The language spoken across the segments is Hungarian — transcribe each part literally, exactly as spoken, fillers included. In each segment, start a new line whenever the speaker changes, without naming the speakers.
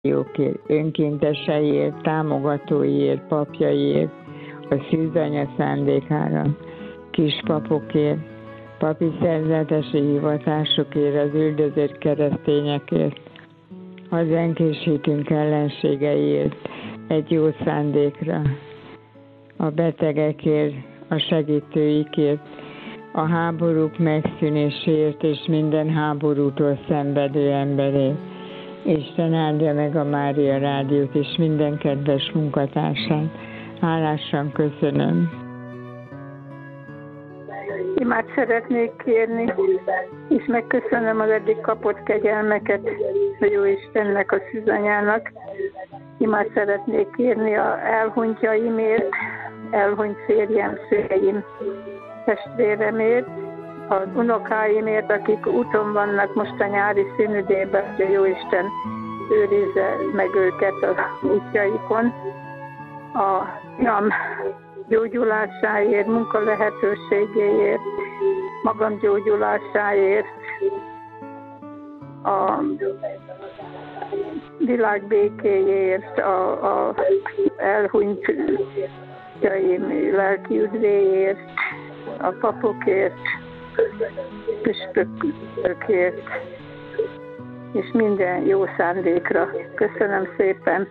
jókért, önkénteseiért, támogatóiért, papjaiért, a szűzanya szándékára, kispapokért, papi szerzetesi hivatásokért, az üldözött keresztényekért, az önkészítünk ellenségeiért, egy jó szándékra, a betegekért, a segítőikért, a háborúk megszűnéséért és minden háborútól szenvedő emberért. Isten áldja meg a Mária Rádiót és minden kedves munkatársát. Hálásan köszönöm.
Imát szeretnék kérni, és megköszönöm az eddig kapott kegyelmeket a jó Istennek, a szűzanyának. Imát szeretnék kérni a elhunytjaimért, elhunyt férjem, szüleim, testvéremért, az unokáimért, akik úton vannak most a nyári szünidében, hogy a Jóisten őrizze meg őket az útjaikon. A fiam gyógyulásáért, munkalehetőségéért, magam gyógyulásáért, a világ békéért, a, a elhunyt jaim lelki üdvéért, a papokért, püspökért, és minden jó szándékra. Köszönöm szépen!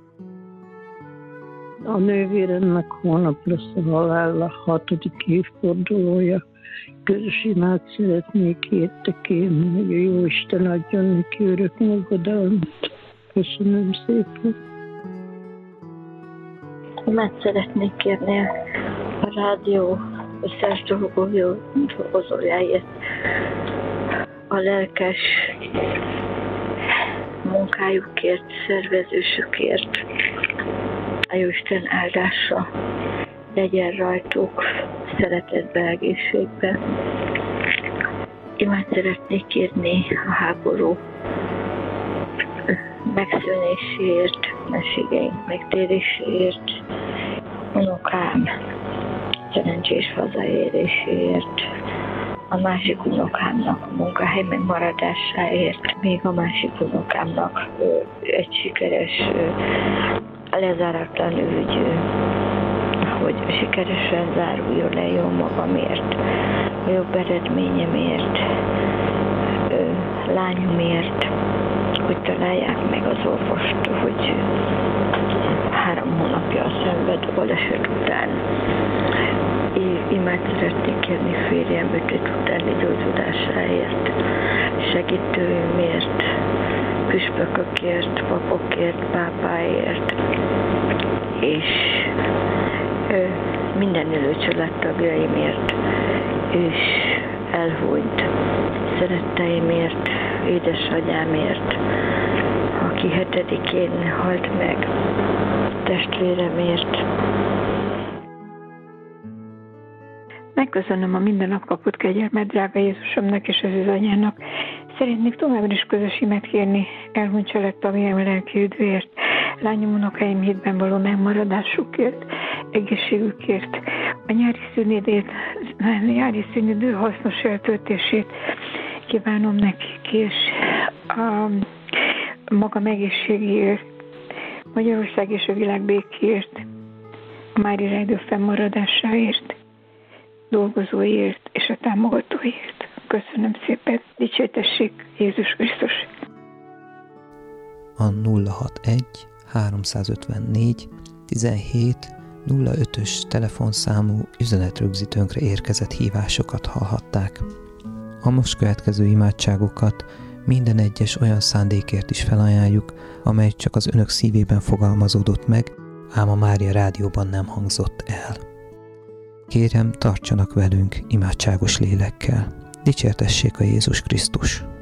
A nővéremnek hónap lesz a halála hatodik évfordulója. Közös imát szeretnék érte kérni, hogy a Jóisten adjon neki örök nyugodalmat. Köszönöm szépen!
Imát szeretnék kérni a rádió összes dolgozójáért, a lelkes munkájukért, szervezősükért. A Jóisten áldása legyen rajtuk szeretetben, egészségben. Imát szeretnék kérni a háború megszűnéséért, meségeink megtéréséért, unokám szerencsés hazaéréséért, a másik unokámnak a munkahely megmaradásáért, még a másik unokámnak egy sikeres, lezáratlan ügy, hogy sikeresen záruljon le jó magamért, a jobb eredményemért, lányomért, hogy találják meg az orvost, hogy három hónapja szenved baleset után. Imát szeretnék kérni férjem ötöt utáni gyógyulásáért, segítőimért, püspökökért, papokért, pápáért, és ö, minden élő családtagjaimért, és elhunyt szeretteimért, édesanyámért, aki hetedikén halt meg, testvéremért.
Megköszönöm a minden nap kapott kegyelmet, drága Jézusomnak és az anyának. Szeretnék továbbra is közös imát kérni elhunyt családtagjaim lelki üdvéért, lányom, unokáim hitben való megmaradásukért, egészségükért, a nyári szünidét, a nyári szünidő hasznos eltöltését kívánom nekik, és a magam egészségéért, Magyarország és a világ békéért, a Mária Rádió fennmaradásáért, dolgozóért és a támogatóért. Köszönöm szépen, dicsértessék Jézus Krisztus!
A nulla hatvanegy háromszázötvennégy tizenhét nulla ötös telefonszámú üzenetrögzítőnkre érkezett hívásokat hallhatták. A most következő imádságokat minden egyes olyan szándékért is felajánljuk, amely csak az önök szívében fogalmazódott meg, ám a Mária Rádióban nem hangzott el. Kérem, tartsanak velünk imádságos lélekkel. Dicsértessék a Jézus Krisztus!